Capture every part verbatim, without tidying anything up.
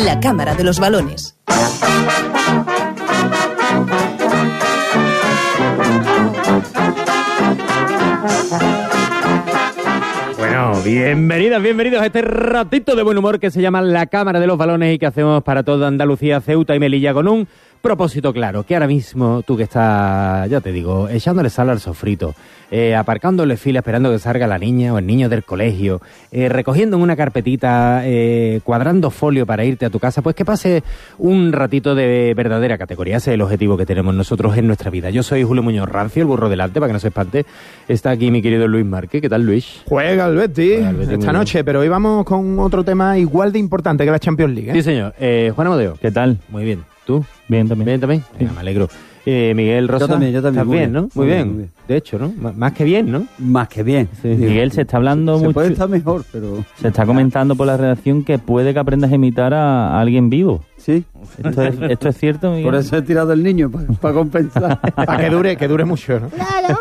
la Cámara de los Balones. Bueno, bienvenidas, bienvenidos a este ratito de buen humor que se llama La Cámara de los Balones y que hacemos para toda Andalucía, Ceuta y Melilla con un propósito claro, que ahora mismo tú que estás, ya te digo, echándole sal al sofrito, eh, aparcándole fila esperando que salga la niña o el niño del colegio, eh, recogiendo en una carpetita, eh, cuadrando folio para irte a tu casa, pues que pase un ratito de verdadera categoría. Ese es el objetivo que tenemos nosotros en nuestra vida. Yo soy Julio Muñoz Rancio, el burro delante, para que no se espante. Está aquí mi querido Luis Márquez. ¿Qué tal, Luis? Juega el Betis, Juega el Betis esta noche, pero hoy vamos con otro tema igual de importante que la Champions League, ¿eh? Sí, señor. Eh, Juan Amadeo. ¿Qué tal? Muy bien. ¿Tú? Bien también. Bien también. Venga, me alegro. Eh, Miguel Rosa. Yo también, yo también. ¿Estás Muy bien, bien, ¿no? Muy muy bien. bien, muy bien. De hecho, ¿no? M- más que bien, ¿no? Más que bien. Sí. Miguel, se está hablando Se mucho. puede estar mejor, pero... Se está comentando por la redacción que puede que aprendas a imitar a, a alguien vivo. Sí. ¿Esto es, esto es cierto, Miguel? Por eso he tirado el niño, para, para compensar. Para que dure, que dure mucho, ¿no?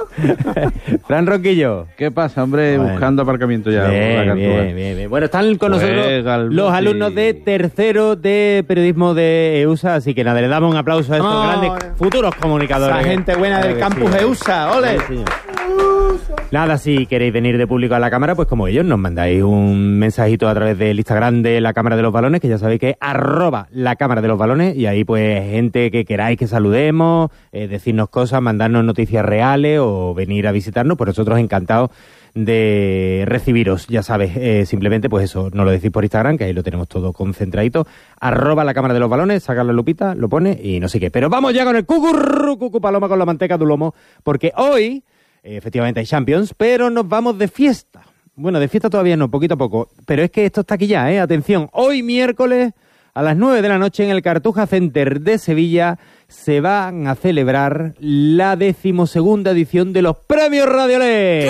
Fran Roquillo. ¿Qué pasa, hombre? Bueno. Buscando aparcamiento ya. Bien, la bien, bien, bien. Bueno, están con Juega nosotros el los Betis. alumnos de tercero de periodismo de E U S A, así que nada, le damos un aplauso a estos ¡Vamos! grandes futuros comunicadores. Esa gente buena del Claro que campus sí. E U S A, ¡ole! Sí, señor. Nada, si queréis venir de público a la cámara, pues como ellos, nos mandáis un mensajito a través del Instagram de la Cámara de los Balones, que ya sabéis que es arroba la Cámara de los Balones, y ahí pues gente que queráis que saludemos, eh, decirnos cosas, mandarnos noticias reales o venir a visitarnos, pues nosotros encantados de recibiros, ya sabes, eh, simplemente pues eso, nos lo decís por Instagram, que ahí lo tenemos todo concentradito, arroba la Cámara de los Balones, saca la lupita, lo pone y no sé qué. Pero vamos ya con el cucurru, cucu paloma con la manteca de lomo, porque hoy, eh, efectivamente hay Champions, pero nos vamos de fiesta. Bueno, de fiesta todavía no, poquito a poco, pero es que esto está aquí ya, ¿eh? Atención, hoy miércoles a las nueve de la noche en el Cartuja Center de Sevilla se van a celebrar la decimosegunda edición de los Premios Radiolé.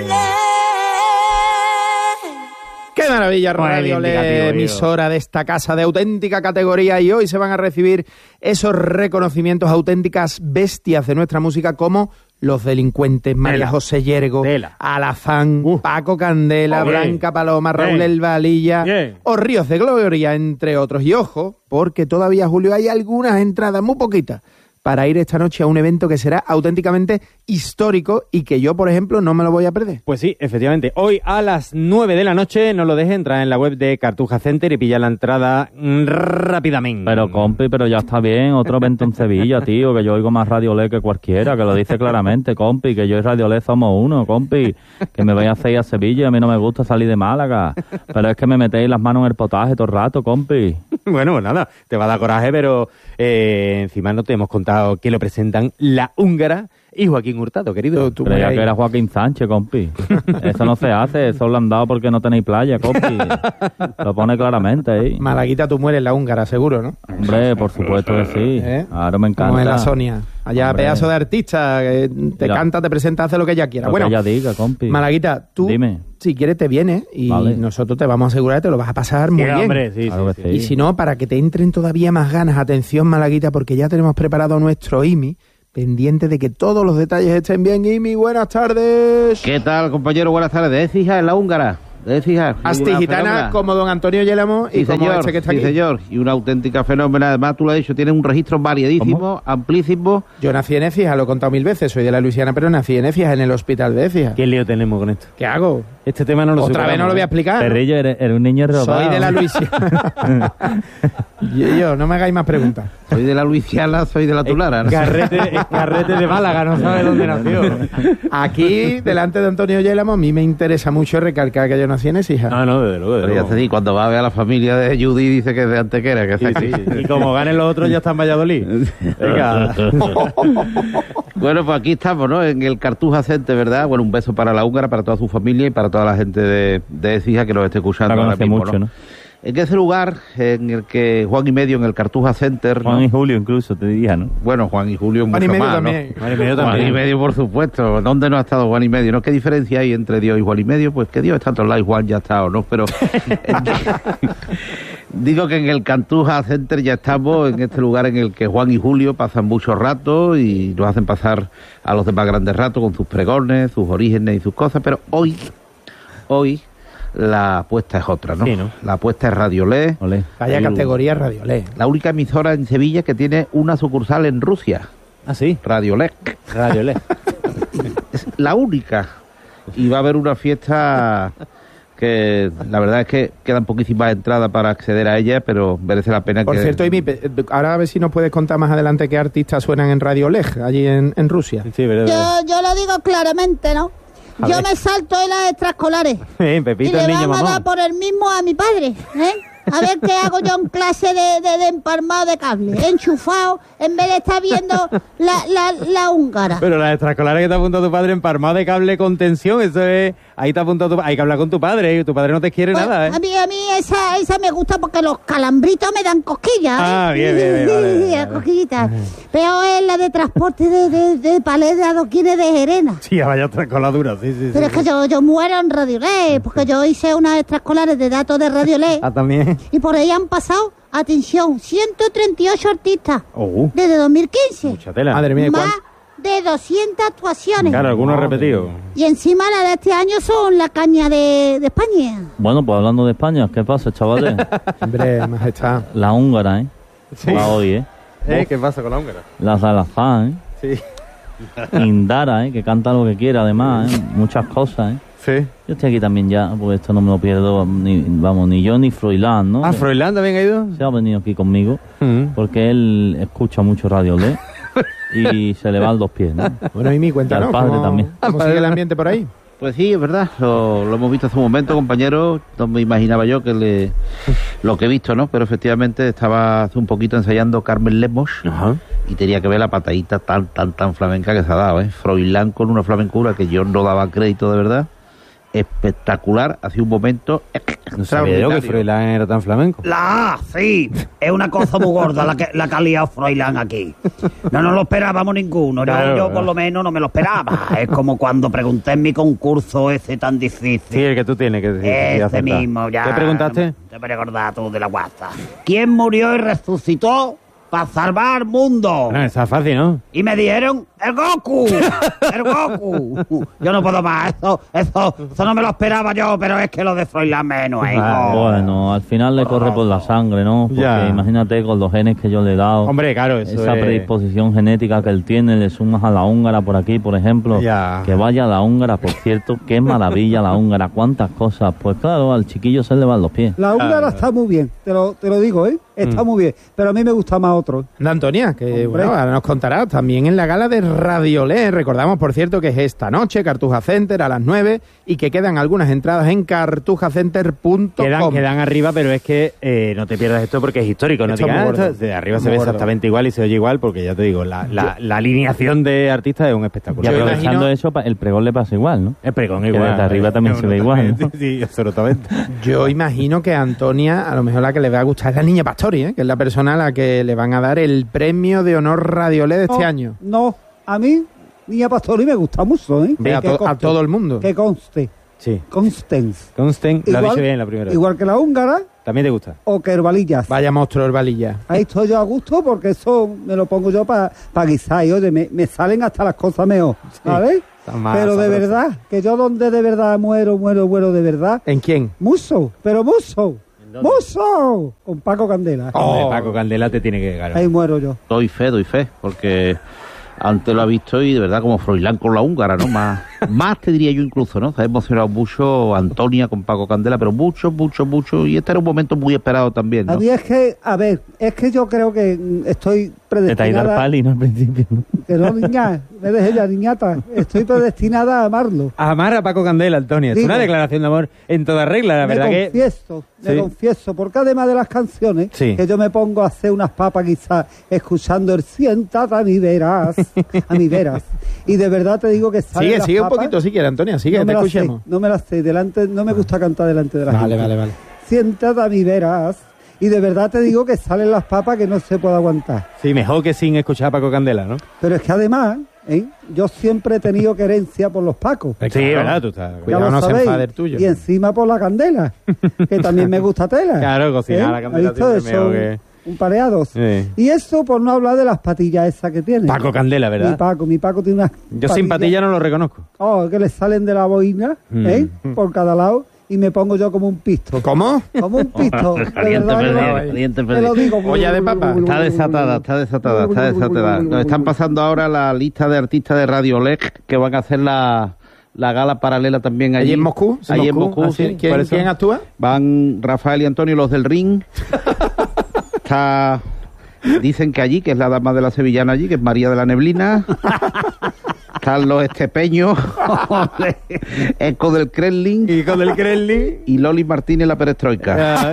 ¡Qué maravilla, Pues el Radio indicativo, Le, digo. emisora de esta casa de auténtica categoría! Y hoy se van a recibir esos reconocimientos, auténticas bestias de nuestra música, como Los Delincuentes, María Tela. José Yergo, Tela. Alazán, Uh. Paco Candela, Oh, bien. Blanca Paloma, Raúl Bien. El Valilla Bien. o Ríos de Gloria, entre otros. Y ojo, porque todavía, Julio, hay algunas entradas, muy poquitas, para ir esta noche a un evento que será auténticamente histórico y que yo, por ejemplo, no me lo voy a perder. Pues sí, efectivamente. Hoy a las nueve de la noche, no lo dejes, entrar en la web de Cartuja Center y pillar la entrada mm, rápidamente. Pero, compi, pero ya está bien. Otro evento en Sevilla, tío, que yo oigo más Radio Le que cualquiera, que lo dice claramente, compi, que yo y Radio Le somos uno, compi. Que me vais a hacer ir a Sevilla, a mí no me gusta salir de Málaga. Pero es que me metéis las manos en el potaje todo el rato, compi. Bueno, pues nada, te va a dar coraje, pero eh, encima no te hemos contado que lo presentan La Húngara y Joaquín Hurtado, querido. Tú- tú Creía ahí. que era Joaquín Sánchez, compi. Eso no se hace, eso lo han dado porque no tenéis playa, compi. Lo pone claramente ahí. Malaguita, tú mueres en la húngara, seguro, ¿no? Hombre, por supuesto que sí. ¿Eh? Ahora me encanta. Como en la Sonia. Allá, Hombre. pedazo de artista, que te Mira. canta, te presenta, hace lo que ella quiera. Lo Bueno, que ella diga, compi. Malaguita, tú, Dime. si quieres, te vienes y Vale. nosotros te vamos a asegurar que te lo vas a pasar muy Sí, bien. hombre, sí, Claro sí, que sí. Y si no, para que te entren todavía más ganas, atención, Malaguita, porque ya tenemos preparado nuestro I M I, pendiente de que todos los detalles estén bien. I M I, buenas tardes. ¿Qué tal, compañero? Buenas tardes. ¿De Écija, en la húngara? ¿De Écija? Asti Una gitana fenómena. como don Antonio Yelamo y Sí, como señor, este que está sí, aquí. señor. Y una auténtica fenómena. Además, tú lo has dicho, tiene un registro variadísimo, amplísimo. Yo nací en Écija, lo he contado mil veces, soy de la Luisiana, pero nací en Écija, en el hospital de Écija. ¿Qué lío tenemos con esto? ¿Qué hago? Este tema no lo Otra vez no lo voy a explicar. ¿no? Perrillo, eres, eres un niño robado. Soy de la Luisiana. yo, yo, no me hagáis más preguntas. Soy de la Luisiana, soy de la Tulara. ¿no? Carrete, es carrete de Málaga, no sabe dónde nació. Aquí, delante de Antonio Yelamo, a mí me interesa mucho recalcar que yo nací en Écija. No, no, desde luego, desde Pero ya luego. te digo, cuando va a ver a la familia de Judy, dice que es de Antequera, que es Sí, aquí. sí. Y como ganen los otros, ya está en Valladolid. Venga. Bueno, pues aquí estamos, ¿no? En el Cartuja Center, ¿verdad? Bueno, un beso para la húngara, para toda su familia y para toda la gente de, de Écija que nos esté escuchando La ahora conoce mismo, mucho, ¿no? En ese lugar en el que Juan y medio, en el Cartuja Center, ¿no? Juan y Julio incluso, te diría, ¿no? Bueno, Juan y Julio Juan y mucho medio más, también. ¿no? Juan y medio Juan también. y medio, por supuesto. ¿Dónde no ha estado Juan y medio? ¿No? ¿Qué diferencia hay entre Dios y Juan y medio? Pues que Dios está a todos lados y Juan ya ha estado, ¿no? Pero digo que en el Cartuja Center ya estamos, en este lugar en el que Juan y Julio pasan mucho rato y nos hacen pasar a los demás grandes ratos con sus pregones, sus orígenes y sus cosas. Pero hoy, hoy, la apuesta es otra, ¿no? Sí, ¿no? La apuesta es Radio L E. Olé. Vaya El- categoría Radiolé. La única emisora en Sevilla que tiene una sucursal en Rusia, Ah, sí. Radio L E. Radio L E. Es la única. Y va a haber una fiesta que la verdad es que quedan poquísimas entradas para acceder a ella, pero merece la pena Por que... cierto, Imi, pe- ahora a ver si nos puedes contar más adelante qué artistas suenan en Radio Leg, allí en, en Rusia. Sí, verdad. Yo, yo lo digo claramente, ¿no? A Yo ver. me salto en las extraescolares. Eh, Y Pepito, le el niño vamos a dar mamón. por el mismo a mi padre, ¿eh? A ver qué hago yo en clase de, de, de empalmado de cable, enchufado, en vez de estar viendo la, la, la húngara. Pero la extraescolar que te apuntó tu padre emparmado de cable con tensión, eso es... Ahí te apuntó tu... Hay que hablar con tu padre, ¿eh? Tu padre no te quiere Pues, nada, ¿eh? A mí, a mí esa, esa me gusta porque los calambritos me dan cosquillas. ¿eh? Ah, bien, bien, bien, vale, vale, Las vale. cosquillitas. Peor es la de transporte de, de, de palés de adoquines de Jerena. Sí, vaya extraescolar dura, sí, sí, Pero sí. es que yo, yo muero en Radio Ley, porque yo hice unas extraescolares de datos de Radio Ley Ah, también. y por ahí han pasado, atención, ciento treinta y ocho artistas Oh, desde dos mil quince. mucha tela. Madre mía, ¿y Más cuán- de doscientas actuaciones. Claro, algunos Madre repetidos. Y encima la de este año son la caña de, de España. Bueno, pues hablando de España, ¿qué pasa, chavales? Hombre, majestad. La húngara, ¿eh? Sí. Va hoy, ¿eh? ¿Eh? ¿Qué pasa con la húngara? La Salazar, ¿eh? Sí. Indara, ¿eh? Que canta lo que quiera, además, ¿eh? Muchas cosas, ¿eh? Sí. Yo estoy aquí también ya, porque esto no me lo pierdo, ni, vamos, ni yo ni Froilán, ¿no? Ah, Que Froilán también ha ido. se ha venido aquí conmigo, Mm. porque él escucha mucho Radio L y se le van los pies, ¿no? Bueno, Imi, cuéntanos. Y al padre ¿cómo, también. ¿Cómo sigue el ambiente por ahí? Pues sí, es verdad, lo, lo hemos visto hace un momento, compañero, no me imaginaba yo que le, lo que he visto, ¿no? Pero efectivamente estaba hace un poquito ensayando Carmen Lemos Ajá. y tenía que ver la patadita tan, tan, tan flamenca que se ha dado, ¿eh? Froilán con una flamencura que yo no daba crédito de verdad, espectacular, hace un momento No sabía yo que Froilán era tan flamenco. La A, sí, es una cosa muy gorda la que, la que ha liado Froilán aquí. No nos lo esperábamos ninguno, yo, Claro, yo claro. por lo menos no me lo esperaba. Es como cuando pregunté en mi concurso ese tan difícil. Sí, el que tú tienes que decir. Ese mismo, ya. ¿Qué preguntaste? Te me recordás tú de la guasta. ¿Quién murió y resucitó para salvar el mundo? Bueno, está fácil, ¿no? Y me dijeron, ¡el Goku! ¡El Goku! Yo no puedo más, eso, eso, eso no me lo esperaba yo, pero es que lo de Froilán menos, ¿eh? Ah, No. Bueno, al final le corre por la sangre, ¿no? Porque Ya. imagínate con los genes que yo le he dado. Hombre, claro, eso esa es... predisposición genética que él tiene, le sumas a la húngara por aquí, por ejemplo. Ya. Que vaya a la húngara, por cierto, qué maravilla la húngara, cuántas cosas. Pues claro, al chiquillo se le van los pies. La húngara está muy bien, te lo, te lo digo, ¿eh? Está muy bien, pero a mí me gusta más otro. Anda, Antonia, que Hombre. bueno, ahora nos contará también en la gala de Radio Lé. Recordamos, por cierto, que es esta noche, Cartuja Center a las nueve y que quedan algunas entradas en cartuja center punto com. Quedan, quedan arriba, pero es que eh, no te pierdas esto porque es histórico. No Esto digas, es muy "Ah, gordo. esto de arriba se Muy ve gordo. exactamente igual y se oye igual, porque ya te digo, la, la, la alineación de artistas es un espectáculo. Y Yo aprovechando imagino- eso, pa- el pregón le pasa igual, ¿no? El pregón Que igual. desde arriba también se ve igual, ¿no? Sí, absolutamente. Yo imagino que a Antonia, a lo mejor la que le va a gustar es la Niña Pastori, ¿eh? Que es la persona a la que le van a dar el premio de honor Radio Lé de este No, año. No, a mí, Niña Pastori me gusta mucho, ¿eh? Ve a, Que to- a conste, todo el mundo. Que conste, Sí. constens. Constant, lo ha dicho bien la primera. igual que la húngara ¿También te gusta? o que herbalillas. Vaya monstruo herbalilla. Ahí estoy yo a gusto porque eso me lo pongo yo para pa guisar y oye, me, me salen hasta las cosas mejor, ¿sabes? está más Pero de sabroso. verdad, que yo donde de verdad muero, muero, muero de verdad, ¿En quién? muso, pero muso, muso, con Paco Candela. Hombre, Paco Candela te tiene que llegar. Ahí muero yo. doy fe, doy fe, porque antes lo ha visto y de verdad como Froilán con la húngara, ¿no? Más, más te diría yo incluso, ¿no? Se ha emocionado mucho Antonia con Paco Candela, pero mucho, mucho, mucho. Y este era un momento muy esperado también, A ¿no? mí es que, a ver, es que yo creo que mm, estoy Te te ha ido al predestinada... pali, ¿no? Al principio, ¿no? Que no, niña, me deje ya, niñata. Estoy predestinada a amarlo. Amar a Paco Candela, Antonio. Es Digo. una declaración de amor en toda regla, la me verdad que... confieso, me Sí. confieso, porque además de las canciones, Sí. que yo me pongo a hacer unas papas quizás escuchando el siéntate a mi veras, a mi veras. Y de verdad te digo que salen Sigue, las sigue un papas, poquito si quieres, Antonia, sigue, no te me las sé, escuchemos. no me las sé, delante, no me gusta cantar delante de la Vale, gente. vale, vale. Siéntate a mi veras. Y de verdad te digo que salen las papas que no se puede aguantar. Sí, mejor que sin escuchar a Paco Candela, ¿no? Pero es que además, ¿eh? yo siempre he tenido querencia por los pacos. Sí, ¿verdad? Tú estás... Ya Cuidado, lo no se sabéis. enfade el tuyo. Y encima por la candela, que también me gusta tela. Claro, cocinar la candela ¿Has visto siempre eso? mejor que- Un pareados. Sí. Y eso por no hablar de las patillas esas que tiene. Paco Candela, Mi ¿verdad? Paco, mi Paco tiene unas Yo sin patilla no lo reconozco. Oh, que le salen de la boina, Mm. ¿eh? Por cada lado. y me pongo yo como un pisto. ¿Cómo? Como un pisto. de Caliente verdad que perdido, lo- caliente te lo perdido. digo. Olla de papa. Está desatada, está desatada, está desatada. Nos están pasando ahora la lista de artistas de Radio L E C que van a hacer la, la gala paralela también allí. ¿Allí en Moscú? Sí, Allí en Moscú. Moscú, Ah, sí. sí. ¿Quién, ¿Cuáles son? quién actúa? Van Rafael y Antonio, los del ring. Está... Dicen que allí, que es la dama de la sevillana allí, que es María de la Neblina. Están los estepeños, Eco del Kremlin Y con el Kremlin. y Loli Martínez la perestroika.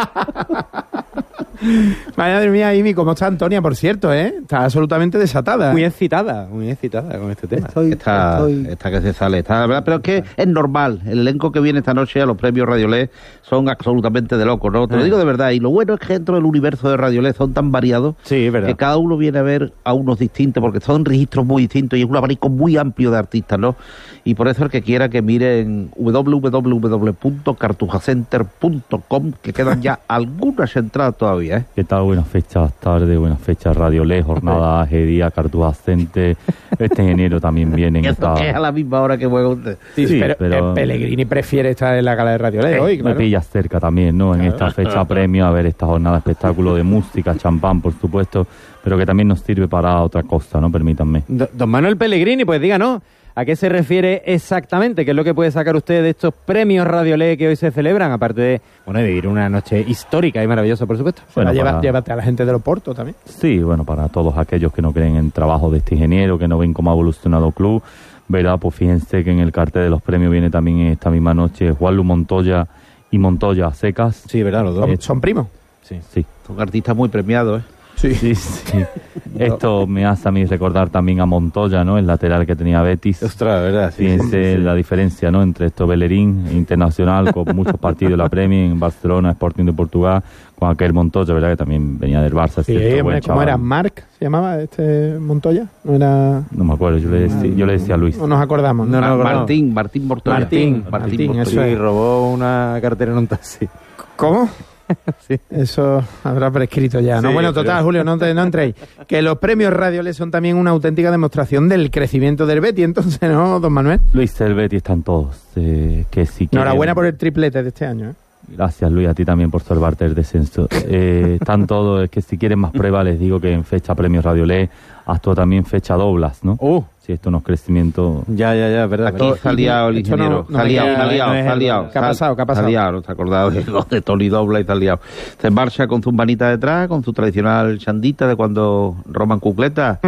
Madre mía, Imi, ¿cómo está Antonia, por cierto, eh? Está absolutamente desatada. Muy excitada, muy excitada con este tema. Estoy, Está, estoy- está que se sale, está, la verdad, pero es que es normal. El elenco que viene esta noche a los premios Radio L E D son absolutamente de locos, ¿no? Te lo digo de verdad. Y lo bueno es que dentro del universo de Radio L E D son tan variados Sí, es verdad. que cada uno viene a ver a unos distintos, porque son registros muy distintos y es un abanico muy amplio de artistas, ¿no? Y por eso el que quiera que mire en doble u doble u doble u punto cartujacenter punto com, que quedan ya algunas entradas todavía, ¿eh? ¿Qué tal? Buenas fechas, tarde, buenas fechas, Radio L E, jornada A G, día, Cartujacente. Este en enero también vienen. Eso esta- que es a la misma hora que juega usted. Sí, Sí, pero, pero- eh, Pellegrini prefiere estar en la gala de Radio L E D hoy, Me claro. pillas cerca también, ¿no? En esta fecha premio, a ver esta jornada de espectáculo de música, champán, por supuesto, pero que también nos sirve para otra cosa, ¿no? Permítanme. Do- Don Manuel Pellegrini, pues díganos, ¿a qué se refiere exactamente? ¿Qué es lo que puede sacar usted de estos premios Radio L E que hoy se celebran? Aparte de, bueno, de vivir una noche histórica y maravillosa, por supuesto. Bueno, Lleva- para- Llévate a la gente del Oporto también. Sí, bueno, para todos aquellos que no creen en el trabajo de este ingeniero, que no ven cómo ha evolucionado el club, ¿verdad? Pues fíjense que en el cartel de los premios viene también esta misma noche Juanlu Montoya y Montoya a secas. Sí, ¿verdad? Los Son, dos. son primos. Sí. Sí. Son artistas muy premiados, ¿eh? Sí. Sí, sí. Esto me hace a mí recordar también a Montoya, ¿no? El lateral que tenía Betis. Ostras, ¿verdad? Sí, Fíjense sí, sí. la diferencia, ¿no? Entre esto Bellerín, internacional, con muchos partidos de la Premier en Barcelona, Sporting de Portugal, con aquel Montoya, ¿verdad? Que también venía del Barça, Sí, ¿cierto? hombre, Buen ¿cómo chaval. era? ¿Marc se llamaba este Montoya? ¿No era...? No me acuerdo, yo le decía, yo le decía a Luis. No nos acordamos. No, Ma- no, no. Martín, Martín Mortoya. Martín, Martín, Mortoya. eso Sí, es. robó una cartera en un taxi. ¿Cómo? Sí. Eso habrá prescrito ya, ¿no? Sí, Bueno, total, pero- Julio, no, te, no entréis. Que los premios Radio L E son también una auténtica demostración del crecimiento del Betis, entonces, ¿no, don Manuel? Luis, el Betis están todos. Eh, que si quieren- Enhorabuena por el triplete de este año, ¿eh? Gracias, Luis, a ti también por salvarte el descenso. Eh, están todos, es que si quieren más pruebas, les digo que en fecha Premios Radio L E actúa también fecha Doblas, ¿no? Uh, Si esto no es crecimiento... ya, ya, ya, verdad. Aquí verdad. se ha liado el Esto no- ingeniero. no Se ha me liado, queda- se ha liado, no es se ha el- liado. ¿Qué ha pasado? ¿Qué ha pasado? Se ha liado, no te has acordado de, lo de Tony Dobla y se ha liado. Se marcha con zumbanita detrás, con su tradicional chandita de cuando Roman Cucleta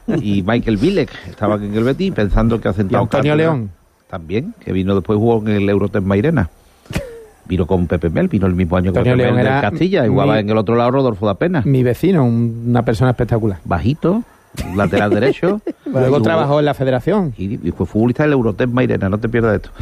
y Michael Bilek estaban en el Betis pensando que ha Y sentado Antonio cátedra. León. También, que vino después jugó en el Eurotem Mairena. Vino con Pepe Mel, vino el mismo año que Antonio Pepe León Mel del era Castilla, y mi- jugaba en el otro lado Rodolfo da Pena. Mi vecino, un- una persona espectacular. Bajito, lateral derecho. Luego Y trabajó jugó- en la federación. Y, y fue futbolista del Eurotec Mairena, no te pierdas esto.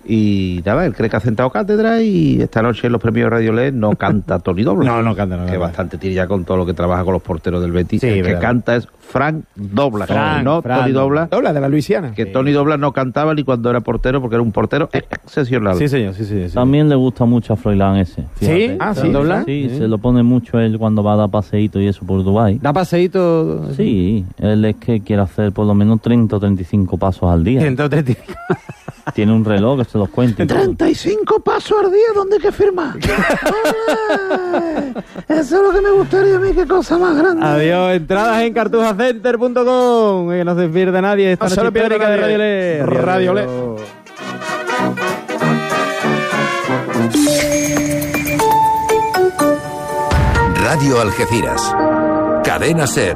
Y nada, él cree que ha sentado cátedra y esta noche en los premios Radio L E D no canta Tony Dobla. No, no canta, no Que canta. bastante tiene ya con todo lo que trabaja con los porteros del Betis. Sí, el que verdad. canta es Frank Dobla, Frank, no Frank Tony Dobla. Dobla de la Luisiana. Que Tony Dobla no cantaba ni cuando era portero porque era un portero excepcional. Sí, señor, sí, sí. sí. También le gusta mucho a Froilán ese. fíjate. Ah, sí, ¿Dobla? Sí, Sí. se lo pone mucho él cuando va a dar paseíto y eso por Dubái. ¿Da paseíto? Sí, él es que quiere hacer por lo menos treinta o treinta y cinco pasos al día. ciento treinta y cinco. Tiene un reloj que se los cuenta. y todo. treinta y cinco pasos al día, ¿dónde hay que firmar? Eso es lo que me gustaría a mí, qué cosa más grande. Adiós, entradas en cartujacenter punto com. Que no se pierda nadie esta No se noche lo pierda histórica de nadie. Radio L E. Adiós, Radio L E. adiós. Radio Algeciras. Cadena Ser.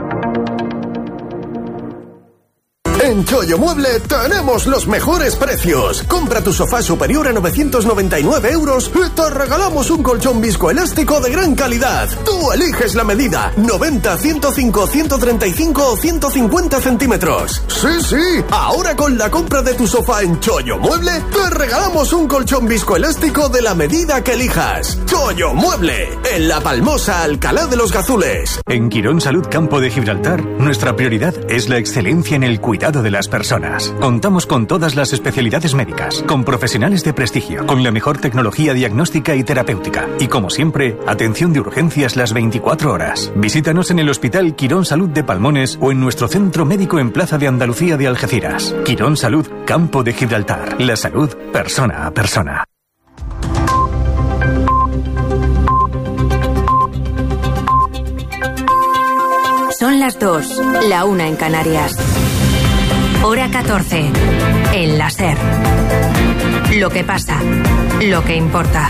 En Chollo Mueble tenemos los mejores precios. Compra tu sofá superior a novecientos noventa y nueve euros y te regalamos un colchón viscoelástico de gran calidad. Tú eliges la medida: noventa, ciento cinco, ciento treinta y cinco o ciento cincuenta centímetros. Sí, sí, ahora con la compra de tu sofá en Chollo Mueble te regalamos un colchón viscoelástico de la medida que elijas. Chollo Mueble, en La Palmosa, Alcalá de los Gazules. En Quirón Salud Campo de Gibraltar, nuestra prioridad es la excelencia en el cuidado de las personas. Contamos con todas las especialidades médicas, con profesionales de prestigio, con la mejor tecnología diagnóstica y terapéutica. Y como siempre, atención de urgencias las veinticuatro horas. Visítanos en el Hospital Quirón Salud de Palmones o en nuestro centro médico en Plaza de Andalucía de Algeciras. Quirón Salud Campo de Gibraltar. La salud persona a persona. dos, la una en Canarias. Hora catorce, en la SER. Lo que pasa, lo que importa.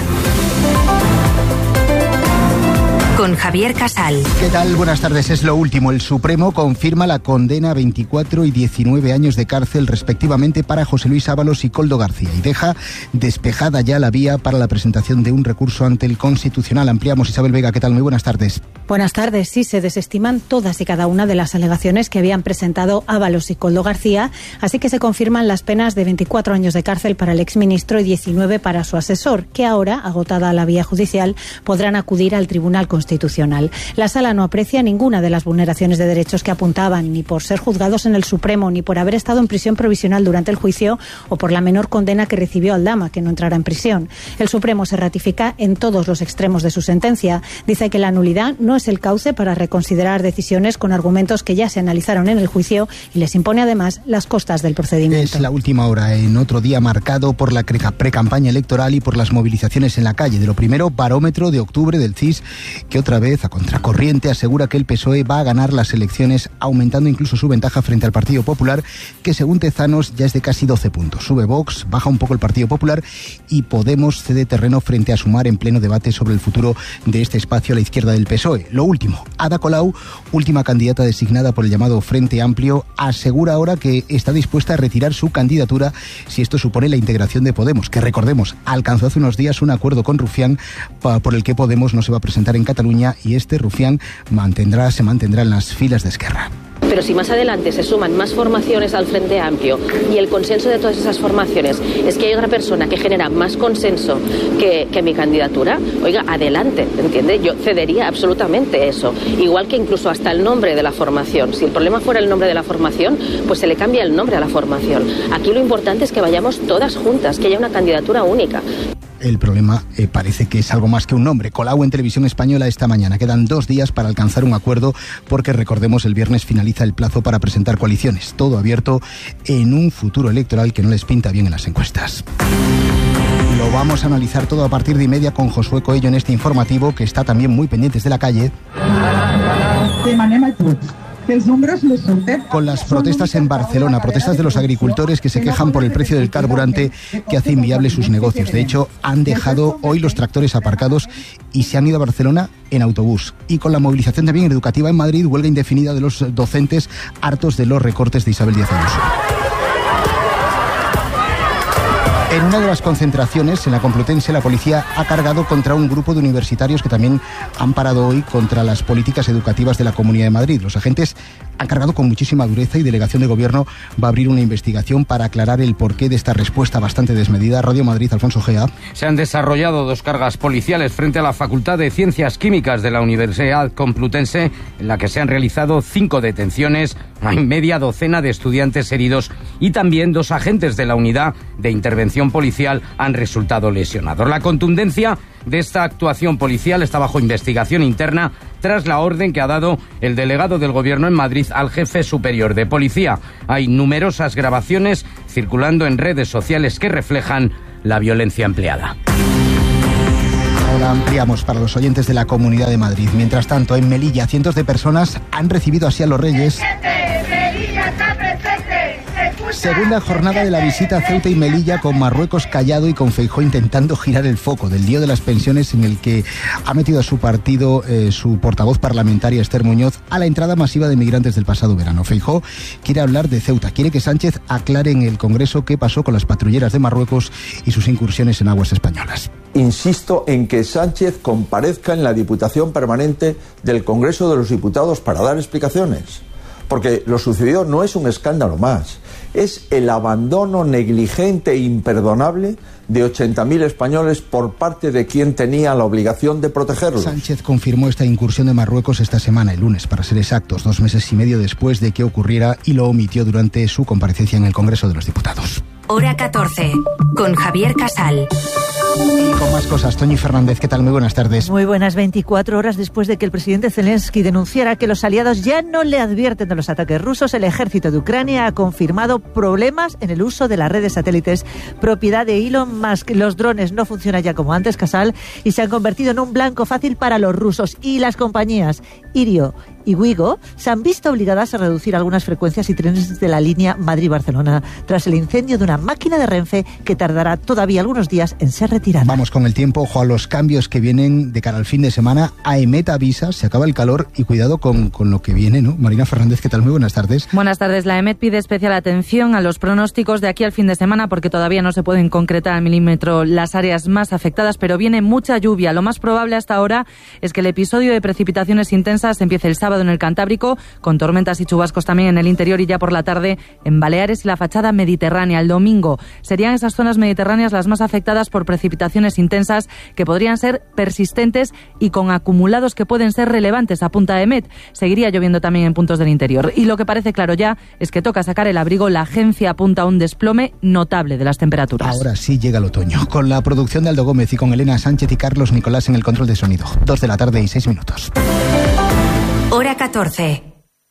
Con Javier Casal. ¿Qué tal? Buenas tardes. Es lo último. El Supremo confirma la condena a veinticuatro y diecinueve años de cárcel respectivamente para José Luis Ábalos y Koldo García y deja despejada ya la vía para la presentación de un recurso ante el Constitucional. Ampliamos. Isabel Vega, ¿qué tal? Muy buenas tardes. Buenas tardes. Sí, se desestiman todas y cada una de las alegaciones que habían presentado Ábalos y Koldo García, así que se confirman las penas de veinticuatro años de cárcel para el exministro y diecinueve para su asesor, que ahora, agotada la vía judicial, podrán acudir al Tribunal Constitucional. Constitucional. La Sala no aprecia ninguna de las vulneraciones de derechos que apuntaban, ni por ser juzgados en el Supremo, ni por haber estado en prisión provisional durante el juicio o por la menor condena que recibió Aldama, que no entrará en prisión. El Supremo se ratifica en todos los extremos de su sentencia. Dice que la nulidad no es el cauce para reconsiderar decisiones con argumentos que ya se analizaron en el juicio y les impone además las costas del procedimiento. Es la última hora, en otro día marcado por la pre-campaña electoral y por las movilizaciones en la calle. De lo primero, barómetro de octubre del C I S, que otra vez, a contracorriente, asegura que el P S O E va a ganar las elecciones, aumentando incluso su ventaja frente al Partido Popular, que según Tezanos ya es de casi doce puntos. Sube Vox, baja un poco el Partido Popular y Podemos cede terreno frente a Sumar en pleno debate sobre el futuro de este espacio a la izquierda del P S O E. Lo último, Ada Colau, última candidata designada por el llamado Frente Amplio, asegura ahora que está dispuesta a retirar su candidatura si esto supone la integración de Podemos, que recordemos, alcanzó hace unos días un acuerdo con Rufián por el que Podemos no se va a presentar en Cataluña y este Rufián mantendrá, se mantendrá en las filas de Esquerra. Pero si más adelante se suman más formaciones al Frente Amplio y el consenso de todas esas formaciones es que hay otra persona que genera más consenso que, que mi candidatura, oiga, adelante, ¿entiende? Yo cedería absolutamente eso. Igual que incluso hasta el nombre de la formación. Si el problema fuera el nombre de la formación, pues se le cambia el nombre a la formación. Aquí lo importante es que vayamos todas juntas, que haya una candidatura única. El problema eh, parece que es algo más que un nombre. Colau en Televisión Española esta mañana. Quedan dos días para alcanzar un acuerdo porque, recordemos, el viernes finaliza el plazo para presentar coaliciones. Todo abierto en un futuro electoral que no les pinta bien en las encuestas. Lo vamos a analizar todo a partir de y media con Josué Coello en este informativo, que está también muy pendientes de la calle. Con las protestas en Barcelona, protestas de los agricultores que se quejan por el precio del carburante que hace inviable sus negocios. De hecho, han dejado hoy los tractores aparcados y se han ido a Barcelona en autobús. Y con la movilización también educativa en Madrid, huelga indefinida de los docentes hartos de los recortes de Isabel Díaz Ayuso. En una de las concentraciones, en la Complutense, la policía ha cargado contra un grupo de universitarios que también han parado hoy contra las políticas educativas de la Comunidad de Madrid. Los agentes han cargado con muchísima dureza y Delegación de Gobierno va a abrir una investigación para aclarar el porqué de esta respuesta bastante desmedida. Radio Madrid, Alfonso Gea. Se han desarrollado dos cargas policiales frente a la Facultad de Ciencias Químicas de la Universidad Complutense, en la que se han realizado cinco detenciones, hay media docena de estudiantes heridos y también dos agentes de la Unidad de Intervención Policial han resultado lesionados. La contundencia de esta actuación policial está bajo investigación interna tras la orden que ha dado el delegado del Gobierno en Madrid al jefe superior de policía. Hay numerosas grabaciones circulando en redes sociales que reflejan la violencia empleada. Ahora ampliamos para los oyentes de la Comunidad de Madrid. Mientras tanto, en Melilla, cientos de personas han recibido así a los Reyes. Segunda jornada de la visita a Ceuta y Melilla, con Marruecos callado y con Feijóo intentando girar el foco del lío de las pensiones, en el que ha metido a su partido eh, su portavoz parlamentaria Esther Muñoz a la entrada masiva de migrantes del pasado verano. Feijóo quiere hablar de Ceuta, quiere que Sánchez aclare en el Congreso qué pasó con las patrulleras de Marruecos y sus incursiones en aguas españolas. Insisto en que Sánchez comparezca en la Diputación Permanente del Congreso de los Diputados para dar explicaciones. Porque lo sucedido no es un escándalo más, es el abandono negligente e imperdonable de ochenta mil españoles por parte de quien tenía la obligación de protegerlos. Sánchez confirmó esta incursión de Marruecos esta semana, el lunes, para ser exactos, dos meses y medio después de que ocurriera, y lo omitió durante su comparecencia en el Congreso de los Diputados. Hora catorce, con Javier Casal. Y con más cosas, Toñi Fernández, ¿qué tal? Muy buenas tardes. Muy buenas, veinticuatro horas después de que el presidente Zelensky denunciara que los aliados ya no le advierten de los ataques rusos, el ejército de Ucrania ha confirmado problemas en el uso de las redes satélites propiedad de Elon Musk. Los drones no funcionan ya como antes, Casal, y se han convertido en un blanco fácil para los rusos. Y las compañías Irio y Wigo se han visto obligadas a reducir algunas frecuencias y trenes de la línea Madrid-Barcelona tras el incendio de una máquina de Renfe que tardará todavía algunos días en ser retirada. Vamos con el tiempo, ojo a los cambios que vienen de cara al fin de semana. AEMET avisa, se acaba el calor y cuidado con, con lo que viene, ¿no? Marina Fernández, ¿qué tal? Muy buenas tardes. Buenas tardes. La AEMET pide especial atención a los pronósticos de aquí al fin de semana porque todavía no se pueden concretar al milímetro las áreas más afectadas, pero viene mucha lluvia. Lo más probable hasta ahora es que el episodio de precipitaciones intensas empiece el sábado en el Cantábrico, con tormentas y chubascos también en el interior y ya por la tarde en Baleares y la fachada mediterránea. El domingo serían esas zonas mediterráneas las más afectadas por precipitaciones intensas que podrían ser persistentes y con acumulados que pueden ser relevantes, apunta AEMET. Seguiría lloviendo también en puntos del interior. Y lo que parece claro ya es que toca sacar el abrigo. La agencia apunta a un desplome notable de las temperaturas. Ahora sí llega el otoño, con la producción de Aldo Gómez y con Elena Sánchez y Carlos Nicolás en el control de sonido. Dos de la tarde y seis minutos. Hora catorce.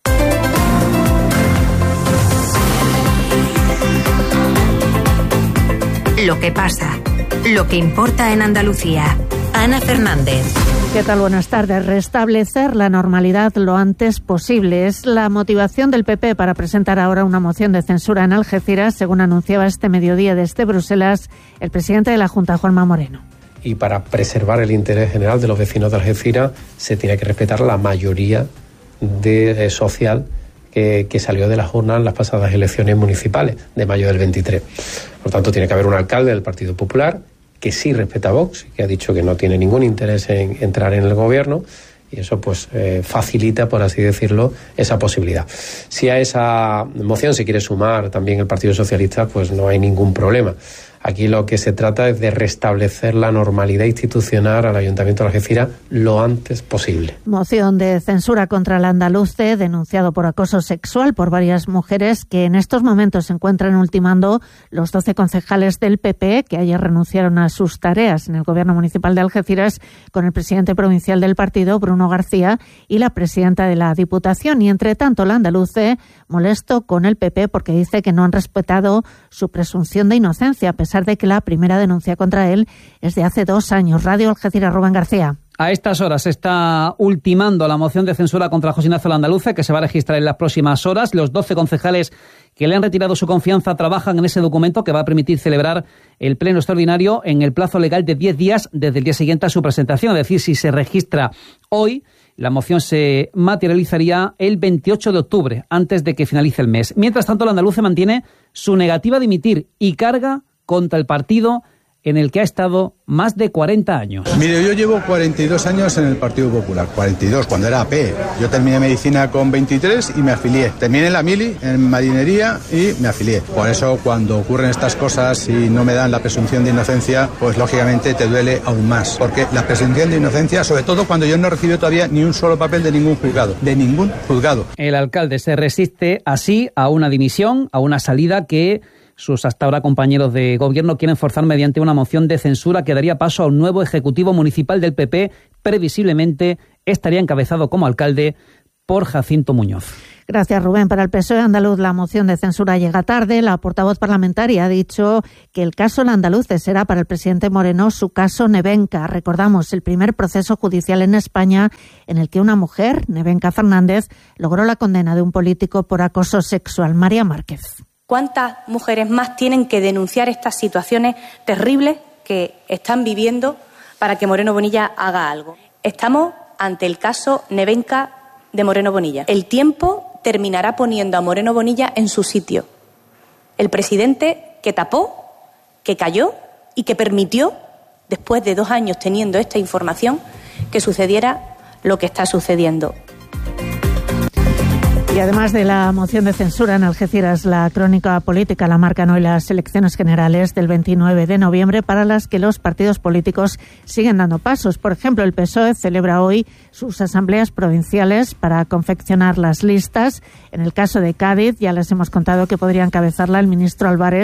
Lo que pasa, lo que importa en Andalucía. Ana Fernández. ¿Qué tal? Buenas tardes. Restablecer la normalidad lo antes posible es la motivación del P P para presentar ahora una moción de censura en Algeciras, según anunciaba este mediodía desde Bruselas el presidente de la Junta, Juanma Moreno. Y para preservar el interés general de los vecinos de Algeciras se tiene que respetar la mayoría de, eh, social que, que salió de las urnas en las pasadas elecciones municipales de mayo del veintitrés. Por tanto, tiene que haber un alcalde del Partido Popular que sí respeta a Vox, que ha dicho que no tiene ningún interés en entrar en el gobierno, y eso pues eh, facilita, por así decirlo, esa posibilidad. Si a esa moción se quiere sumar también el Partido Socialista, pues no hay ningún problema. Aquí lo que se trata es de restablecer la normalidad institucional al Ayuntamiento de Algeciras lo antes posible. Moción de censura contra el andaluce, denunciado por acoso sexual por varias mujeres que en estos momentos se encuentran ultimando los doce concejales del P P que ayer renunciaron a sus tareas en el Gobierno Municipal de Algeciras con el presidente provincial del partido, Bruno García, y la presidenta de la Diputación. Y entre tanto, el andaluce molesto con el P P porque dice que no han respetado su presunción de inocencia, a pesar de que la primera denuncia contra él es de hace dos años. Radio Algeciras, Rubén García. A estas horas se está ultimando la moción de censura contra José Ignacio Landaluce, que se va a registrar en las próximas horas. Los doce concejales que le han retirado su confianza trabajan en ese documento que va a permitir celebrar el pleno extraordinario en el plazo legal de diez días desde el día siguiente a su presentación. Es decir, si se registra hoy, la moción se materializaría el veintiocho de octubre, antes de que finalice el mes. Mientras tanto, Landaluce mantiene su negativa a dimitir y carga contra el partido en el que ha estado más de cuarenta años. Mire, yo llevo cuarenta y dos años en el Partido Popular, cuarenta y dos, cuando era A P. Yo terminé medicina con veintitrés y me afilié. Terminé en la mili, en marinería, y me afilié. Por eso, cuando ocurren estas cosas y no me dan la presunción de inocencia, pues lógicamente te duele aún más. Porque la presunción de inocencia, sobre todo cuando yo no he recibido todavía ni un solo papel de ningún juzgado, de ningún juzgado. El alcalde se resiste así a una dimisión, a una salida que sus hasta ahora compañeros de gobierno quieren forzar mediante una moción de censura que daría paso a un nuevo ejecutivo municipal del P P. Previsiblemente estaría encabezado como alcalde por Jacinto Muñoz. Gracias, Rubén. Para el P S O E andaluz la moción de censura llega tarde. La portavoz parlamentaria ha dicho que el caso Landaluce será para el presidente Moreno su caso Nevenka. Recordamos el primer proceso judicial en España en el que una mujer, Nevenka Fernández, logró la condena de un político por acoso sexual. María Márquez. ¿Cuántas mujeres más tienen que denunciar estas situaciones terribles que están viviendo para que Moreno Bonilla haga algo? Estamos ante el caso Nevenka de Moreno Bonilla. El tiempo terminará poniendo a Moreno Bonilla en su sitio. El presidente que tapó, que cayó y que permitió, después de dos años teniendo esta información, que sucediera lo que está sucediendo. Y además de la moción de censura en Algeciras, la crónica política la marcan hoy las elecciones generales del veintinueve de noviembre, para las que los partidos políticos siguen dando pasos. Por ejemplo, el P S O E celebra hoy sus asambleas provinciales para confeccionar las listas. En el caso de Cádiz, ya les hemos contado que podría encabezarla el ministro Álvarez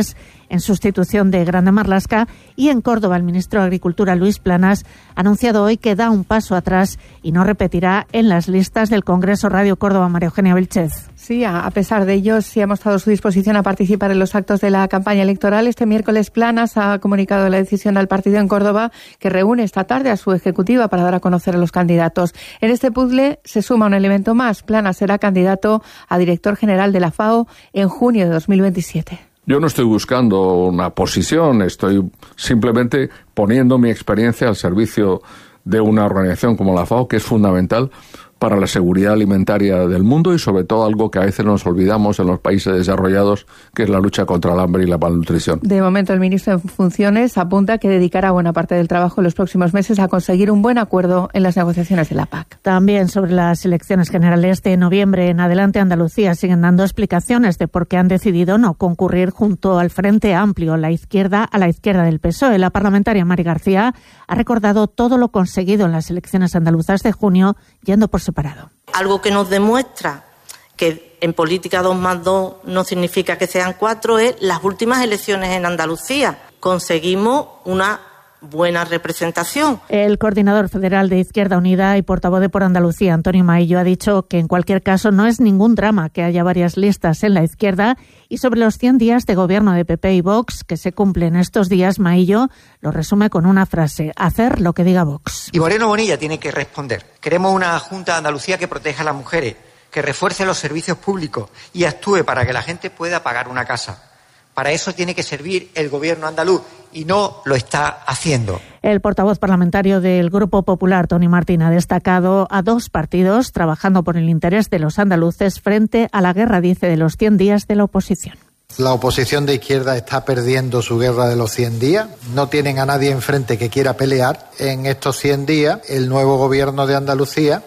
en sustitución de Grande Marlaska. Y en Córdoba, el ministro de Agricultura, Luis Planas, ha anunciado hoy que da un paso atrás y no repetirá en las listas del Congreso Radio Córdoba. María Eugenia Vilchez. Sí, a pesar de ello, sí ha mostrado su disposición a participar en los actos de la campaña electoral. Este miércoles Planas ha comunicado la decisión al partido en Córdoba, que reúne esta tarde a su ejecutiva para dar a conocer a los candidatos. En este puzzle se suma un elemento más. Planas será candidato a director general de la FAO en junio de dos mil veintisiete. Yo no estoy buscando una posición, estoy simplemente poniendo mi experiencia al servicio de una organización como la FAO, que es fundamental para la seguridad alimentaria del mundo y sobre todo algo que a veces nos olvidamos en los países desarrollados, que es la lucha contra el hambre y la malnutrición. De momento, el ministro en funciones apunta que dedicará buena parte del trabajo en los próximos meses a conseguir un buen acuerdo en las negociaciones de la P A C. También sobre las elecciones generales de noviembre en adelante, Andalucía siguen dando explicaciones de por qué han decidido no concurrir junto al Frente Amplio, la izquierda a la izquierda del P S O E. La parlamentaria Mari García ha recordado todo lo conseguido en las elecciones andaluzas de junio, yendo por separado. Algo que nos demuestra que en política dos más dos no significa que sean cuatro es las últimas elecciones en Andalucía. Conseguimos una buena representación. El coordinador federal de Izquierda Unida y portavoz de Por Andalucía, Antonio Maillo, ha dicho que en cualquier caso no es ningún drama que haya varias listas en la izquierda. Y sobre los cien días de gobierno de P P y Vox que se cumplen estos días, Maillo lo resume con una frase: hacer lo que diga Vox. Y Moreno Bonilla tiene que responder. Queremos una Junta de Andalucía que proteja a las mujeres, que refuerce los servicios públicos y actúe para que la gente pueda pagar una casa. Para eso tiene que servir el gobierno andaluz y no lo está haciendo. El portavoz parlamentario del Grupo Popular, Tony Martín, ha destacado a dos partidos trabajando por el interés de los andaluces frente a la guerra, dice, de los cien días de la oposición. La oposición de izquierda está perdiendo su guerra de los cien días. No tienen a nadie enfrente que quiera pelear. En estos cien días, el nuevo gobierno de Andalucía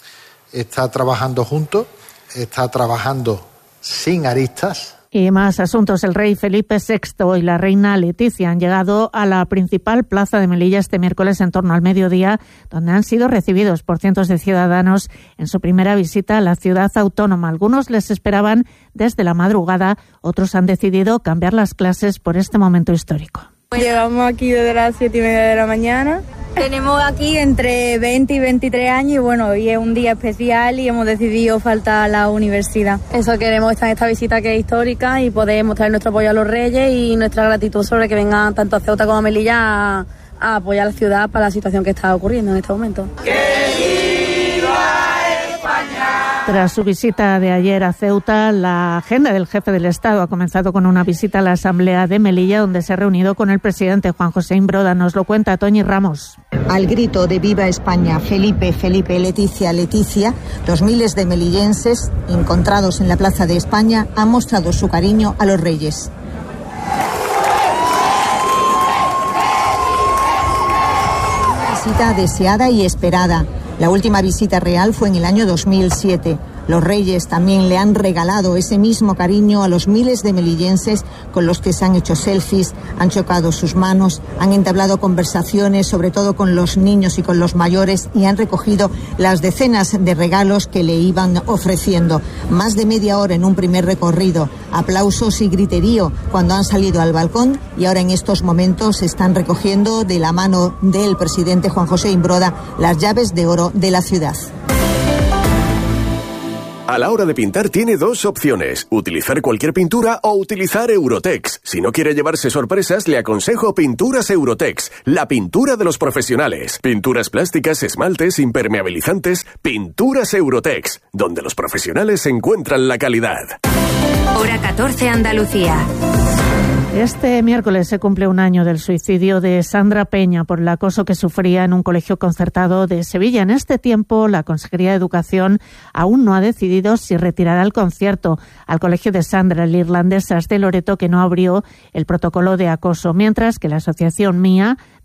está trabajando juntos, está trabajando sin aristas. Y más asuntos. El rey Felipe sexto y la reina Leticia han llegado a la principal plaza de Melilla este miércoles en torno al mediodía, donde han sido recibidos por cientos de ciudadanos en su primera visita a la ciudad autónoma. Algunos les esperaban desde la madrugada, otros han decidido cambiar las clases por este momento histórico. Llegamos aquí desde las siete y media de la mañana. Tenemos aquí entre veinte y veintitrés años y bueno, hoy es un día especial y hemos decidido faltar a la universidad. Eso queremos, estar en esta visita que es histórica y poder mostrar nuestro apoyo a los reyes y nuestra gratitud sobre que vengan tanto a Ceuta como a Melilla a, a apoyar a la ciudad para la situación que está ocurriendo en este momento. Tras su visita de ayer a Ceuta, la agenda del jefe del Estado ha comenzado con una visita a la Asamblea de Melilla, donde se ha reunido con el presidente Juan José Imbroda. Nos lo cuenta Toñi Ramos. Al grito de Viva España, Felipe, Felipe, Leticia, Leticia, los miles de melillenses encontrados en la Plaza de España han mostrado su cariño a los reyes. Visita deseada y esperada. La última visita real fue en el año dos mil siete. Los reyes también le han regalado ese mismo cariño a los miles de melillenses con los que se han hecho selfies, han chocado sus manos, han entablado conversaciones, sobre todo con los niños y con los mayores, y han recogido las decenas de regalos que le iban ofreciendo. Más de media hora en un primer recorrido, aplausos y griterío cuando han salido al balcón, y ahora en estos momentos están recogiendo de la mano del presidente Juan José Imbroda las llaves de oro de la ciudad. A la hora de pintar tiene dos opciones, utilizar cualquier pintura o utilizar Eurotex. Si no quiere llevarse sorpresas, le aconsejo Pinturas Eurotex, la pintura de los profesionales. Pinturas plásticas, esmaltes, impermeabilizantes, Pinturas Eurotex, donde los profesionales encuentran la calidad. Hora catorce, Andalucía. Este miércoles se cumple un año del suicidio de Sandra Peña por el acoso que sufría en un colegio concertado de Sevilla. En este tiempo, la Consejería de Educación aún no ha decidido si retirará el concierto al colegio de Sandra, el Irlandesas de Loreto, que no abrió el protocolo de acoso, mientras que la asociación Mía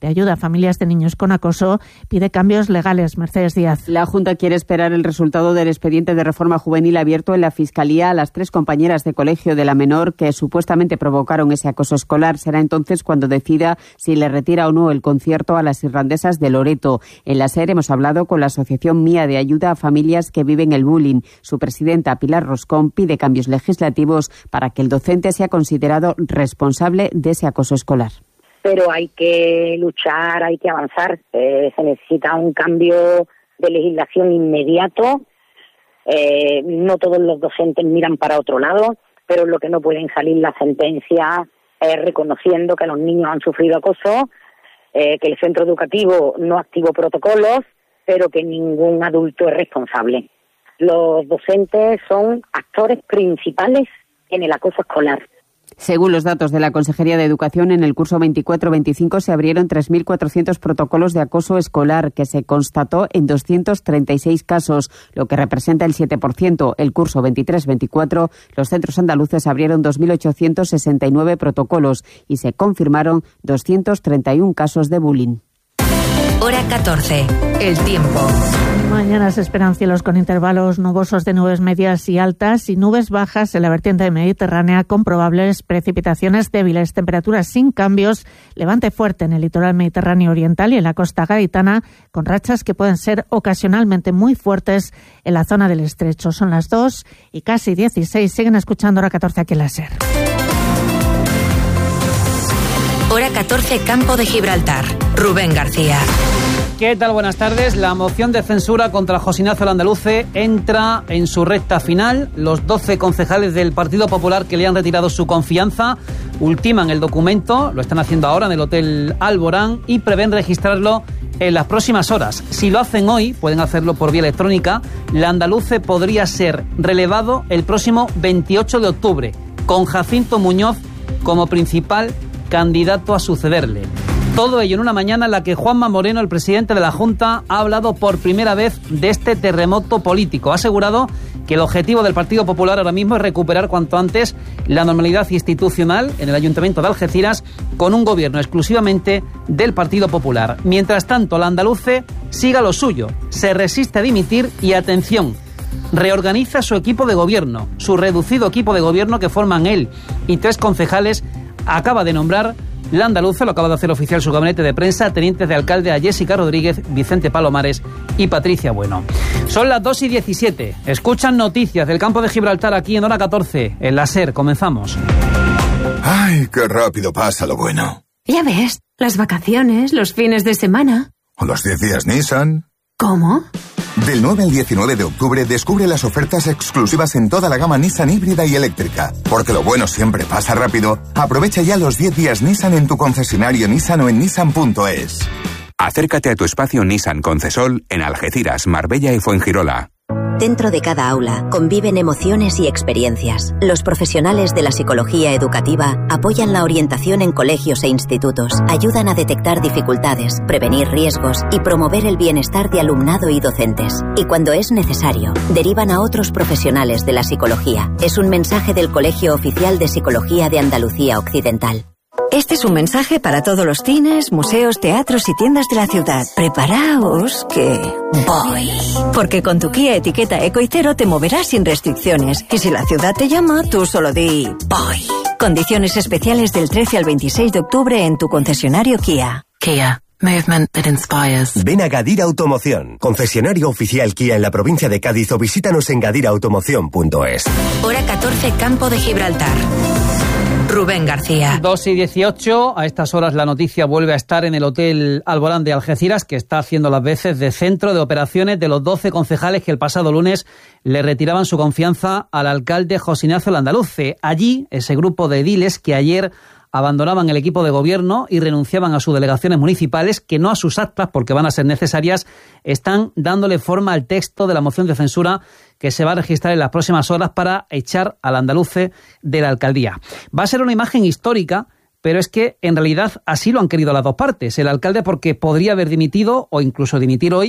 de Ayuda a Familias de Niños con Acoso pide cambios legales. Mercedes Díaz. La Junta quiere esperar el resultado del expediente de reforma juvenil abierto en la Fiscalía a las tres compañeras de colegio de la menor que supuestamente provocaron ese acoso escolar. Será entonces cuando decida si le retira o no el concierto a las irlandesas de Loreto. En la SER hemos hablado con la Asociación Mía de Ayuda a Familias que viven el bullying. Su presidenta, Pilar Roscón, pide cambios legislativos para que el docente sea considerado responsable de ese acoso escolar. Pero hay que luchar, hay que avanzar. Eh, se necesita un cambio de legislación inmediato. Eh, no todos los docentes miran para otro lado, pero lo que no pueden salir las sentencias es reconociendo que los niños han sufrido acoso, eh, que el centro educativo no activó protocolos, pero que ningún adulto es responsable. Los docentes son actores principales en el acoso escolar. Según los datos de la Consejería de Educación, en el curso veinticuatro veinticinco se abrieron tres mil cuatrocientos protocolos de acoso escolar, que se constató en doscientos treinta y seis casos, lo que representa el siete por ciento. El curso veintitrés veinticuatro, los centros andaluces abrieron dos mil ochocientos sesenta y nueve protocolos y se confirmaron doscientos treinta y uno casos de bullying. Hora catorce. El tiempo. Mañana se esperan cielos con intervalos nubosos de nubes medias y altas y nubes bajas en la vertiente mediterránea con probables precipitaciones débiles, temperaturas sin cambios, levante fuerte en el litoral mediterráneo oriental y en la costa gaditana, con rachas que pueden ser ocasionalmente muy fuertes en la zona del estrecho. Son las dos y casi dieciséis. Siguen escuchando Hora catorce aquí en la SER. Hora catorce, Campo de Gibraltar. Rubén García. ¿Qué tal? Buenas tardes. La moción de censura contra José Ignacio Landaluce entra en su recta final. Los doce concejales del Partido Popular que le han retirado su confianza ultiman el documento, lo están haciendo ahora en el Hotel Alborán y prevén registrarlo en las próximas horas. Si lo hacen hoy, pueden hacerlo por vía electrónica, Landaluce podría ser relevado el próximo veintiocho de octubre, con Jacinto Muñoz como principal candidato a sucederle. Todo ello en una mañana en la que Juanma Moreno, el presidente de la Junta, ha hablado por primera vez de este terremoto político. Ha asegurado que el objetivo del Partido Popular ahora mismo es recuperar cuanto antes la normalidad institucional en el Ayuntamiento de Algeciras con un gobierno exclusivamente del Partido Popular. Mientras tanto, Landaluce siga lo suyo, se resiste a dimitir y, atención, reorganiza su equipo de gobierno. Su reducido equipo de gobierno, que forman él y tres concejales, acaba de nombrar Landaluce, lo acaba de hacer oficial su gabinete de prensa, tenientes de alcalde a Jessica Rodríguez, Vicente Palomares y Patricia Bueno. Son las dos y diecisiete. Escuchan noticias del Campo de Gibraltar aquí en Hora catorce, en la SER. Comenzamos. ¡Ay, qué rápido pasa lo bueno! Ya ves, las vacaciones, los fines de semana. ¿O los diez días Nissan? ¿Cómo? Del nueve al diecinueve de octubre descubre las ofertas exclusivas en toda la gama Nissan híbrida y eléctrica. Porque lo bueno siempre pasa rápido. Aprovecha ya los diez días Nissan en tu concesionario Nissan o en nissan punto es. Acércate a tu espacio Nissan Concesol en Algeciras, Marbella y Fuengirola. Dentro de cada aula conviven emociones y experiencias. Los profesionales de la psicología educativa apoyan la orientación en colegios e institutos, ayudan a detectar dificultades, prevenir riesgos y promover el bienestar de alumnado y docentes. Y cuando es necesario, derivan a otros profesionales de la psicología. Es un mensaje del Colegio Oficial de Psicología de Andalucía Occidental. Este es un mensaje para todos los cines, museos, teatros y tiendas de la ciudad. Preparaos que voy. Porque con tu Kia etiqueta Eco y Cero te moverás sin restricciones. Y si la ciudad te llama, tú solo di voy. Condiciones especiales del trece al veintiséis de octubre en tu concesionario Kia. Kia. Movement that inspires. Ven a Gadir Automoción, concesionario oficial Kia en la provincia de Cádiz, o visítanos en gadir automoción punto es. Hora catorce, Campo de Gibraltar. Rubén García. dos y dieciocho, a estas horas la noticia vuelve a estar en el Hotel Alborán de Algeciras, que está haciendo las veces de centro de operaciones de los doce concejales que el pasado lunes le retiraban su confianza al alcalde José Ignacio Landaluce. Allí, ese grupo de ediles que ayer abandonaban el equipo de gobierno y renunciaban a sus delegaciones municipales, que no a sus actas porque van a ser necesarias, están dándole forma al texto de la moción de censura que se va a registrar en las próximas horas para echar al Landaluce de la alcaldía. Va a ser una imagen histórica, pero es que en realidad así lo han querido las dos partes. El alcalde porque podría haber dimitido o incluso dimitir hoy,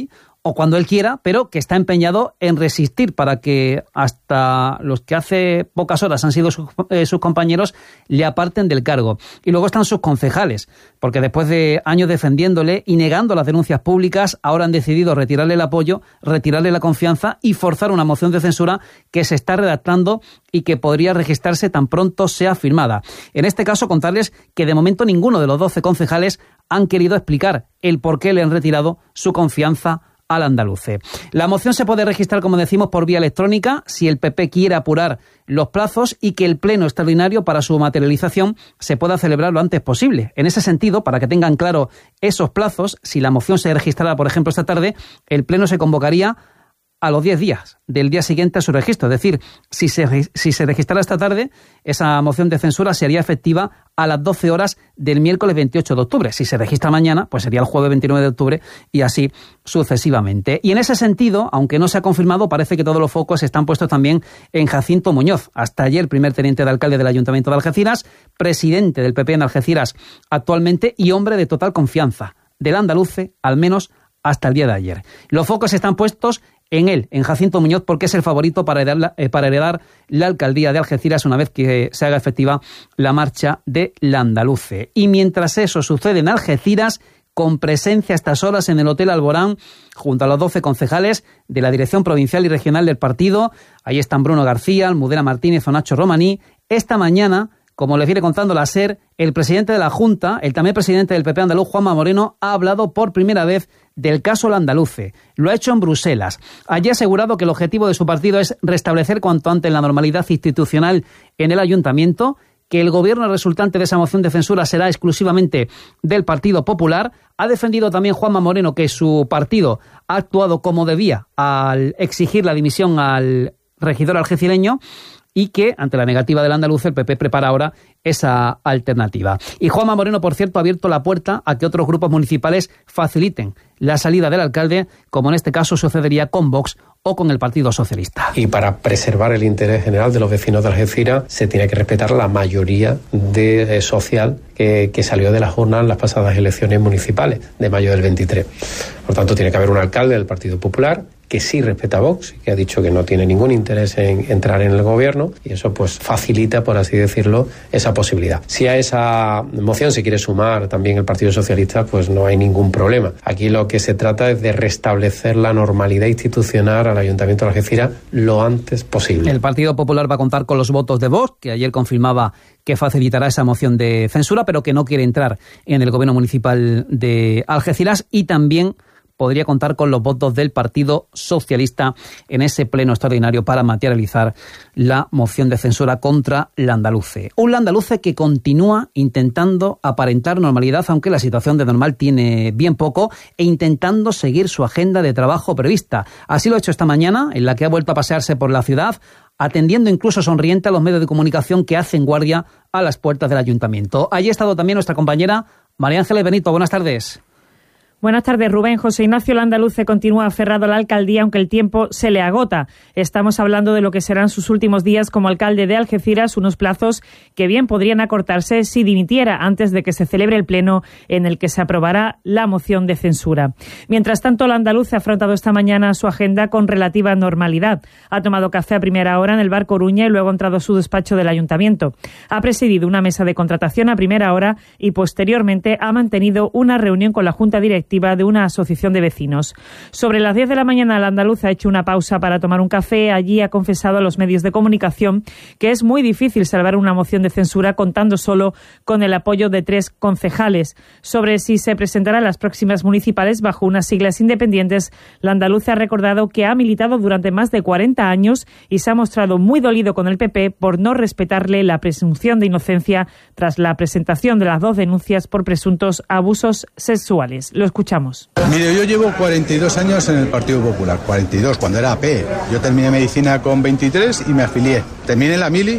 o cuando él quiera, pero que está empeñado en resistir para que hasta los que hace pocas horas han sido sus, eh, sus compañeros le aparten del cargo. Y luego están sus concejales, porque después de años defendiéndole y negando las denuncias públicas, ahora han decidido retirarle el apoyo, retirarle la confianza y forzar una moción de censura que se está redactando y que podría registrarse tan pronto sea firmada. En este caso, contarles que de momento ninguno de los doce concejales han querido explicar el por qué le han retirado su confianza al andaluce. La moción se puede registrar, como decimos, por vía electrónica si el P P quiere apurar los plazos y que el pleno extraordinario para su materialización se pueda celebrar lo antes posible. En ese sentido, para que tengan claro esos plazos, si la moción se registrara, por ejemplo, esta tarde, el pleno se convocaría a los diez días del día siguiente a su registro. Es decir, si se, si se registrara esta tarde, esa moción de censura sería efectiva a las doce horas del miércoles veintiocho de octubre. Si se registra mañana, pues sería el jueves veintinueve de octubre y así sucesivamente. Y en ese sentido, aunque no se ha confirmado, parece que todos los focos están puestos también en Jacinto Muñoz. Hasta ayer, primer teniente de alcalde del Ayuntamiento de Algeciras, presidente del P P en Algeciras actualmente y hombre de total confianza del andaluce, al menos hasta el día de ayer. Los focos están puestos en él, en Jacinto Muñoz, porque es el favorito para heredar, la, eh, para heredar la alcaldía de Algeciras una vez que se haga efectiva la marcha de la andaluce. Y mientras eso sucede en Algeciras, con presencia a estas horas en el Hotel Alborán, junto a los doce concejales de la dirección provincial y regional del partido, ahí están Bruno García, Almudena Martínez o Nacho Romaní. Esta mañana, como les viene contando la SER, el presidente de la Junta, el también presidente del P P andaluz, Juanma Moreno, ha hablado por primera vez del caso Landaluce. Lo ha hecho en Bruselas. Allí ha asegurado que el objetivo de su partido es restablecer cuanto antes la normalidad institucional en el ayuntamiento, que el gobierno resultante de esa moción de censura será exclusivamente del Partido Popular. Ha defendido también Juanma Moreno que su partido ha actuado como debía al exigir la dimisión al regidor algecireño, y que, ante la negativa del andaluz, el P P prepara ahora esa alternativa. Y Juanma Moreno, por cierto, ha abierto la puerta a que otros grupos municipales faciliten la salida del alcalde, como en este caso sucedería con Vox o con el Partido Socialista. Y para preservar el interés general de los vecinos de Algeciras, se tiene que respetar la mayoría de, eh, social que, que salió de las urnas en las pasadas elecciones municipales de mayo del veintitrés. Por tanto, tiene que haber un alcalde del Partido Popular que sí respeta a Vox, que ha dicho que no tiene ningún interés en entrar en el gobierno, y eso pues facilita, por así decirlo, esa posibilidad. Si a esa moción se quiere sumar también el Partido Socialista, pues no hay ningún problema. Aquí lo que se trata es de restablecer la normalidad institucional al Ayuntamiento de Algeciras lo antes posible. El Partido Popular va a contar con los votos de Vox, que ayer confirmaba que facilitará esa moción de censura, pero que no quiere entrar en el gobierno municipal de Algeciras, y también podría contar con los votos del Partido Socialista en ese pleno extraordinario para materializar la moción de censura contra Landaluce. Un Landaluce que continúa intentando aparentar normalidad, aunque la situación de normal tiene bien poco, e intentando seguir su agenda de trabajo prevista. Así lo ha hecho esta mañana, en la que ha vuelto a pasearse por la ciudad, atendiendo incluso sonriente a los medios de comunicación que hacen guardia a las puertas del ayuntamiento. Allí ha estado también nuestra compañera María Ángeles Benito. Buenas tardes. Buenas tardes, Rubén. José Ignacio Landaluce continúa aferrado a la alcaldía, aunque el tiempo se le agota. Estamos hablando de lo que serán sus últimos días como alcalde de Algeciras, unos plazos que bien podrían acortarse si dimitiera antes de que se celebre el pleno en el que se aprobará la moción de censura. Mientras tanto, Landaluce ha afrontado esta mañana su agenda con relativa normalidad. Ha tomado café a primera hora en el Bar Coruña y luego ha entrado a su despacho del ayuntamiento. Ha presidido una mesa de contratación a primera hora y posteriormente ha mantenido una reunión con la Junta Directiva de una asociación de vecinos. Sobre las diez de la mañana, el andaluz ha hecho una pausa para tomar un café. Allí ha confesado a los medios de comunicación que es muy difícil salvar una moción de censura contando solo con el apoyo de tres concejales. Sobre si se presentarán las próximas municipales bajo unas siglas independientes, el andaluz ha recordado que ha militado durante más de cuarenta años y se ha mostrado muy dolido con el P P por no respetarle la presunción de inocencia tras la presentación de las dos denuncias por presuntos abusos sexuales. Lo escuchamos. Mire, yo llevo cuarenta y dos años en el Partido Popular, cuarenta y dos, cuando era A P. Yo terminé medicina con veintitrés y me afilié. Terminé la mili,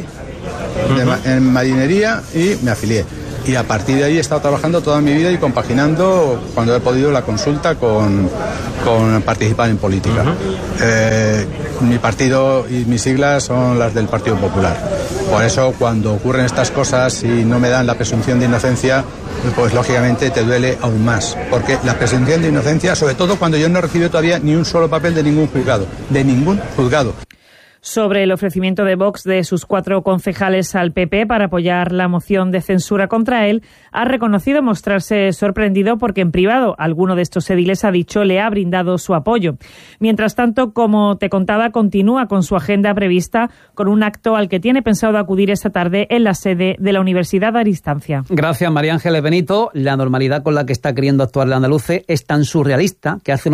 de, en marinería, y me afilié. Y a partir de ahí he estado trabajando toda mi vida y compaginando, cuando he podido, la consulta con, con participar en política. Uh-huh. eh, mi partido y mis siglas son las del Partido Popular. Por eso, cuando ocurren estas cosas y no me dan la presunción de inocencia, pues lógicamente te duele aún más. Porque la presunción de inocencia, sobre todo cuando yo no he recibido todavía ni un solo papel de ningún juzgado, de ningún juzgado. Sobre el ofrecimiento de Vox de sus cuatro concejales al P P para apoyar la moción de censura contra él, ha reconocido mostrarse sorprendido porque en privado alguno de estos ediles, ha dicho, le ha brindado su apoyo. Mientras tanto, como te contaba, continúa con su agenda prevista con un acto al que tiene pensado acudir esta tarde en la sede de la Universidad a distancia. Gracias, María Ángeles Benito. La normalidad con la que está queriendo actuar el andaluce es tan surrealista que hace